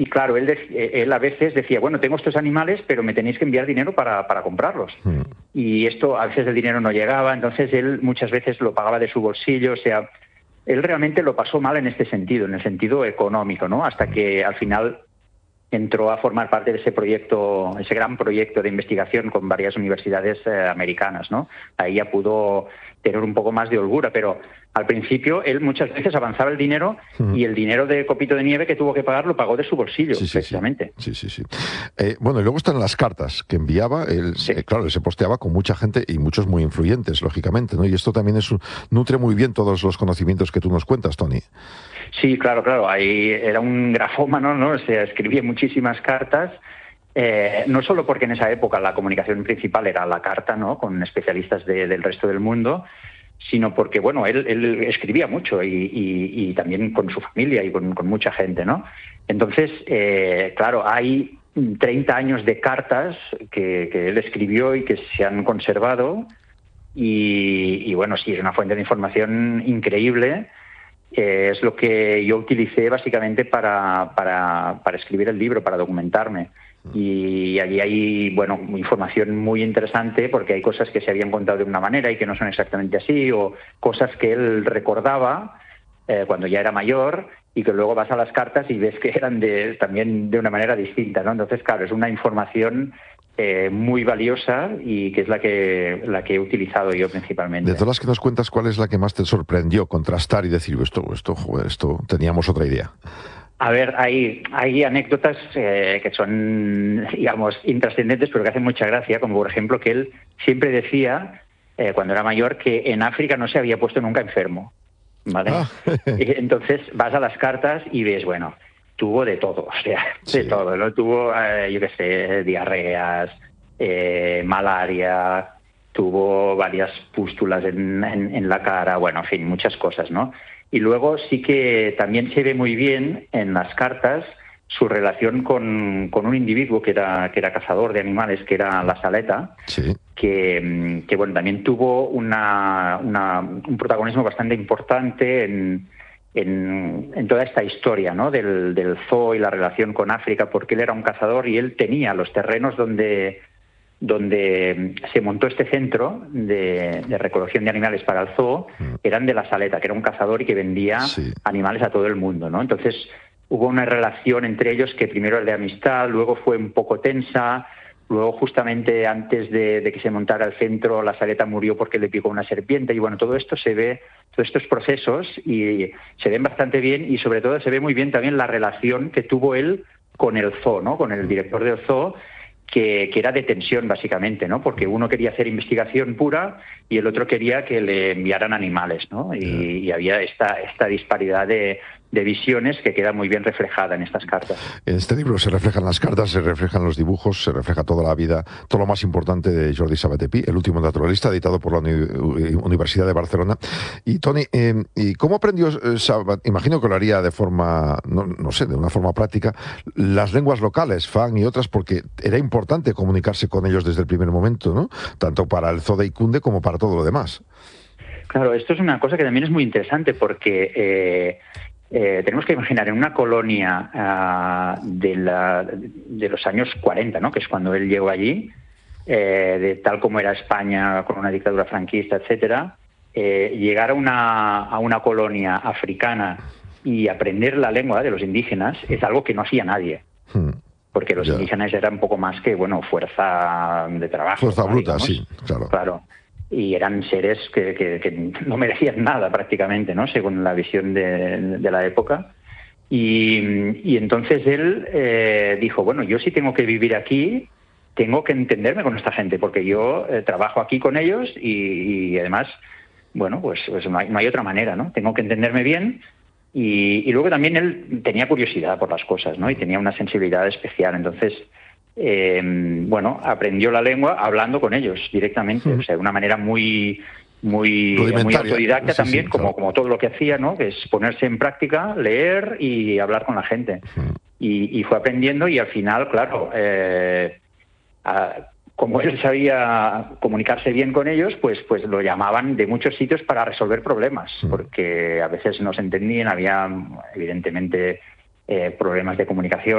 y claro, él a veces decía, bueno, tengo estos animales, pero me tenéis que enviar dinero para comprarlos. Y esto, a veces el dinero no llegaba, entonces él muchas veces lo pagaba de su bolsillo, o sea, él realmente lo pasó mal en este sentido, en el sentido económico, ¿no? Hasta que al final entró a formar parte de ese proyecto, ese gran proyecto de investigación con varias universidades americanas, ¿no? Ahí ya pudo tener un poco más de holgura, pero al principio él muchas veces avanzaba el dinero y el dinero de Copito de Nieve que tuvo que pagar lo pagó de su bolsillo, precisamente. Sí. Bueno, y luego están las cartas que enviaba. Él, claro, él se posteaba con mucha gente y muchos muy influyentes, lógicamente, ¿no? Y esto también nutre muy bien todos los conocimientos que tú nos cuentas, Tony. Sí, claro. Ahí era un grafómano, ¿no? O sea, escribía muchísimas cartas. No solo porque en esa época la comunicación principal era la carta, ¿no? Con especialistas del resto del mundo, sino porque, bueno, él escribía mucho y también con su familia y con mucha gente, ¿no? Entonces, claro, hay 30 años de cartas que él escribió y que se han conservado y bueno, sí, es una fuente de información increíble. Es lo que yo utilicé básicamente para escribir el libro, para documentarme. Y allí hay, bueno, información muy interesante porque hay cosas que se habían contado de una manera y que no son exactamente así, o cosas que él recordaba cuando ya era mayor y que luego vas a las cartas y ves que eran también de una manera distinta, ¿no? Entonces, claro, es una información muy valiosa y que es la que he utilizado yo principalmente. De todas las que nos cuentas, ¿cuál es la que más te sorprendió contrastar y decir, esto teníamos otra idea? A ver, hay anécdotas que son, digamos, intrascendentes, pero que hacen mucha gracia, como por ejemplo que él siempre decía, cuando era mayor, que en África no se había puesto nunca enfermo, ¿vale? Y entonces vas a las cartas y ves, bueno, tuvo de todo, o sea, de todo, ¿no? Tuvo, yo qué sé, diarreas, malaria, tuvo varias pústulas en la cara, bueno, en fin, muchas cosas, ¿no? Y luego sí que también se ve muy bien en las cartas su relación con un individuo que era cazador de animales, que era la Saleta, que bueno, también tuvo un protagonismo bastante importante en toda esta historia, ¿no? del zoo y la relación con África, porque él era un cazador y él tenía los terrenos donde se montó este centro de recolección de animales para el zoo, eran de la Saleta, que era un cazador y que vendía animales a todo el mundo, ¿no? Entonces hubo una relación entre ellos que primero era de amistad, luego fue un poco tensa, luego justamente antes de que se montara el centro la Saleta murió porque le picó una serpiente y bueno, todo esto se ve, todos estos procesos y se ven bastante bien y sobre todo se ve muy bien también la relación que tuvo él con el zoo, ¿no? Con el director del zoo, que era de tensión básicamente, ¿no? Porque uno quería hacer investigación pura y el otro quería que le enviaran animales, ¿no? Y había esta disparidad de visiones que queda muy bien reflejada en estas cartas. En este libro se reflejan las cartas, se reflejan los dibujos, se refleja toda la vida, todo lo más importante de Jordi Sabaté Pi, el último naturalista, editado por la Universidad de Barcelona. Y Tony, ¿y cómo aprendió Sabaté? Imagino que lo haría de forma, no sé, de una forma práctica, las lenguas locales, Fang y otras, porque era importante comunicarse con ellos desde el primer momento, ¿no? Tanto para el zoo de Icunde como para todo lo demás. Claro, esto es una cosa que también es muy interesante porque tenemos que imaginar en una colonia de los años 40, ¿no? Que es cuando él llegó allí, de tal como era España con una dictadura franquista, etcétera, llegar a una colonia africana y aprender la lengua de los indígenas es algo que no hacía nadie. Porque los indígenas eran un poco más que, bueno, fuerza de trabajo. Fuerza bruta, digamos. sí, claro. Claro. Y eran seres que no merecían nada prácticamente, ¿no? Según la visión de la época. Y entonces él dijo, bueno, yo sí tengo que vivir aquí, tengo que entenderme con esta gente, porque yo trabajo aquí con ellos y además, bueno, pues no hay otra manera, ¿no? Tengo que entenderme bien. Y luego también él tenía curiosidad por las cosas, ¿no? Y tenía una sensibilidad especial. Entonces, bueno, aprendió la lengua hablando con ellos directamente, o sea, de una manera muy autodidacta también, como todo lo que hacía, ¿no? Que es ponerse en práctica, leer y hablar con la gente. Y fue aprendiendo y al final, claro, como él sabía comunicarse bien con ellos, pues lo llamaban de muchos sitios para resolver problemas, porque a veces no se entendían, había evidentemente problemas de comunicación.